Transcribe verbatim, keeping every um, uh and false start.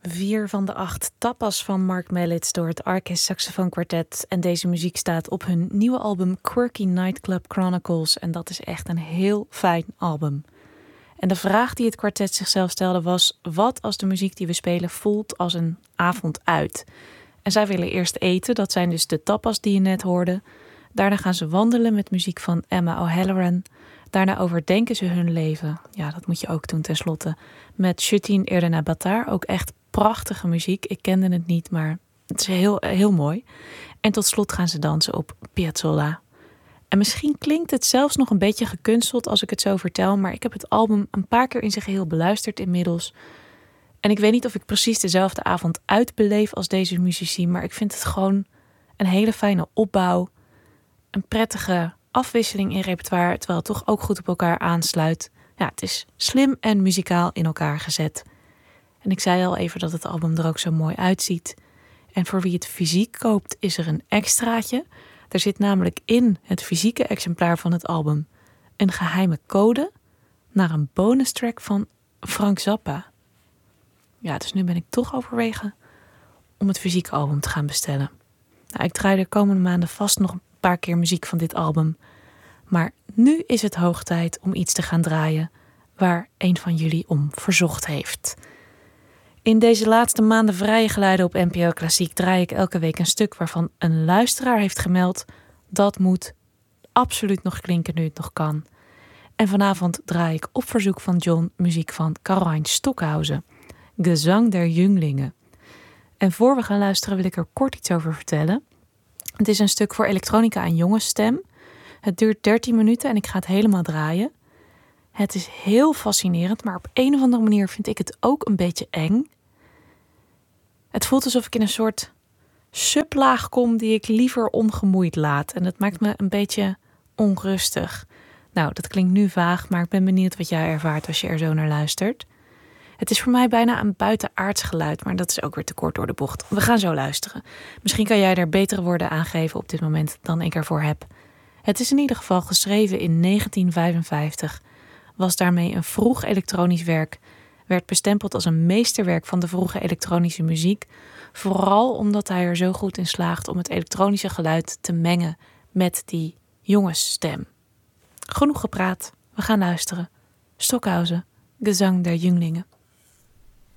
Vier van de acht tapas van Mark Mellits door het Arcus Saxophone Quartet. En deze muziek staat op hun nieuwe album Quirky Nightclub Chronicles. En dat is echt een heel fijn album. En de vraag die het kwartet zichzelf stelde was: wat als de muziek die we spelen voelt als een avond uit? En zij willen eerst eten, dat zijn dus de tapas die je net hoorde. Daarna gaan ze wandelen met muziek van Emma O'Halloran. Daarna overdenken ze hun leven. Ja, dat moet je ook doen tenslotte. Met Chutin Erdena Batar, ook echt prachtige muziek. Ik kende het niet, maar het is heel, heel mooi. En tot slot gaan ze dansen op Piazzolla. En misschien klinkt het zelfs nog een beetje gekunsteld als ik het zo vertel, maar ik heb het album een paar keer in zijn geheel beluisterd inmiddels. En ik weet niet of ik precies dezelfde avond uitbeleef als deze muzici, maar ik vind het gewoon een hele fijne opbouw. Een prettige afwisseling in repertoire, terwijl het toch ook goed op elkaar aansluit. Ja, het is slim en muzikaal in elkaar gezet. En ik zei al even dat het album er ook zo mooi uitziet. En voor wie het fysiek koopt, is er een extraatje. Er zit namelijk in het fysieke exemplaar van het album een geheime code naar een bonus track van Frank Zappa. Ja, dus nu ben ik toch overwegen om het fysieke album te gaan bestellen. Nou, ik draai de komende maanden vast nog een paar keer muziek van dit album. Maar nu is het hoog tijd om iets te gaan draaien waar een van jullie om verzocht heeft. In deze laatste maanden vrije geluiden op N P O Klassiek draai ik elke week een stuk waarvan een luisteraar heeft gemeld: dat moet absoluut nog klinken nu het nog kan. En vanavond draai ik op verzoek van John muziek van Caroline Stockhausen, Gezang der Jünglingen. En voor we gaan luisteren wil ik er kort iets over vertellen. Het is een stuk voor elektronica en jongensstem. Het duurt dertien minuten en ik ga het helemaal draaien. Het is heel fascinerend, maar op een of andere manier vind ik het ook een beetje eng. Het voelt alsof ik in een soort sublaag kom die ik liever ongemoeid laat. En dat maakt me een beetje onrustig. Nou, dat klinkt nu vaag, maar ik ben benieuwd wat jij ervaart als je er zo naar luistert. Het is voor mij bijna een buitenaards geluid, maar dat is ook weer te kort door de bocht. We gaan zo luisteren. Misschien kan jij er betere woorden aan geven op dit moment dan ik ervoor heb. Het is in ieder geval geschreven in negentien vijfenvijftig. Was daarmee een vroeg elektronisch werk. Werd bestempeld als een meesterwerk van de vroege elektronische muziek. Vooral omdat hij er zo goed in slaagt om het elektronische geluid te mengen met die jongensstem. Genoeg gepraat, we gaan luisteren. Stockhausen, Gezang der Jünglingen.